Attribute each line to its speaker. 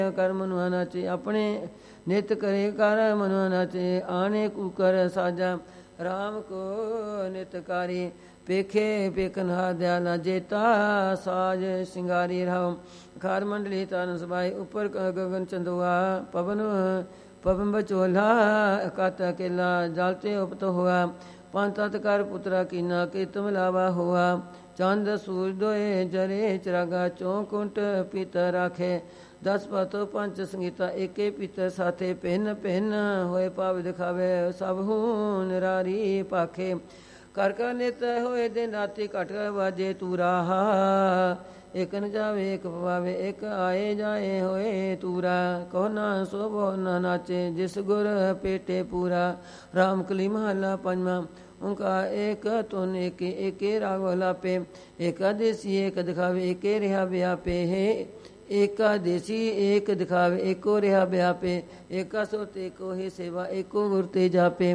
Speaker 1: ਕਰ ਮਨੁਆ ਨਾਚੇ। ਆਪਣੇ ਨਿਤ ਕਰੇ ਕਰ ਮਨੁਆ ਨਾਚੇ। ਆਣੇ ਕੂਕਰ ਸਾਜਾ ਰਾਮ ਕੋ ਨਿਤਕਾਰੀ। ਪੇਖੇ ਪੇਖਨਹਾਰ ਦਿਆਲਾ ਜੇਤਾ ਸਾਜ ਸਿੰਗਾਰੀ ਰਹਾਉ। ਖਾਰ ਮੰਡਲੀ ਤਾਰਨ ਸਬਾਈ ਉੱਪਰ ਗਗਨ ਚੰਦੁਆ। ਪਵਨ ਬਚੋਲਾ ਕਤ ਅਕੇਲਾ ਜਲਤੇ ਉਪਤ ਹੋਆ। ਪੰਜ ਤਤ ਕਰ ਪੁੱਤਰਾ ਕੀਨਾ ਕੀਤਮ ਲਾਵਾ ਹੋਆ। ਚੰਦ ਸੂਰਜ ਦੋਏ ਜਰੇ ਚਰਾਗਾ ਚੌਂਕੁੰਟ ਪੀਤਰ ਰਾਖੇ। 10 ਪਾਤੋ ਪੰਜ ਸੰਗੀਤਾ ਏਕੇ ਪੀਤਰ ਸਾਥੇ। ਭਿੰਨ ਭਿੰਨ ਹੋਏ ਭਾਵ ਦਿਖਾਵੇ ਸਭ ਹੂੰ ਨਿਰਾਰੀ ਪਾਖੇ। ਕਰ ਕਰ ਨਿਤ ਹੋਏ ਦਿਨ ਰਾਤੀ ਘਟ ਵਾਜੇ ਤੂ ਰਾਹਾ। ਇਕ ਨ ਜਾਵੇ ਇਕ ਪਵਾਵੇ ਇਕ ਆਏ ਜਾਏ ਹੋਏ ਤੂਰਾ। ਕਹੋ ਨਾ ਸੋਭੋ ਨਾ ਨਾਚੇ ਜਿਸ ਗੁਰ ਪੇਟੇ ਪੂਰਾ। ਰਾਮ ਕਲੀ ਮਹੱਲਾ ਪੰਜਵਾਂ। ਓਂਕਾਰ ਏਕ ਧੁਨ ਏਕੇ ਏਕੇ ਰਾਗ ਲਾਪੇ। ਏਕਾ ਦੇਸੀ ਏਕ ਦਿਖਾਵੇ ਏਕੇ ਰਿਹਾ ਵਿਆਪੇ। ਹੈ ਏਕਾ ਦੇਸੀ ਏਕ ਦਿਖਾਵੇ ਏਕੋ ਰਿਹਾ ਵਿਆਪੇ। ਏਕਾ ਸੁਰਤ ਏਕੋ ਹੀ ਸੇਵਾ ਏਕੋ ਗੁਰ ਤੇ ਜਾਪੇ।